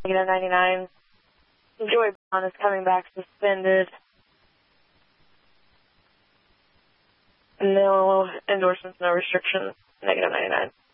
negative 99. Joy Brown is coming back suspended. No endorsements, no restrictions, negative 99.